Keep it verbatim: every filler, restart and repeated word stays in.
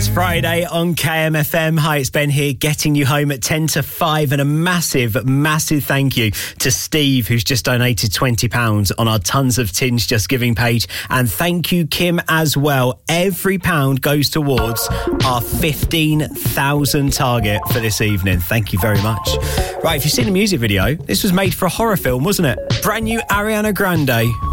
It's Friday on K M F M. Hi, it's Ben here, getting you home at ten to five. And a massive, massive thank you to Steve, who's just donated twenty pounds on our Tons of Tins Just Giving page. And thank you, Kim, as well. Every pound goes towards our fifteen thousand target for this evening. Thank you very much. Right, if you've seen the music video, this was made for a horror film, wasn't it? Brand new Ariana Grande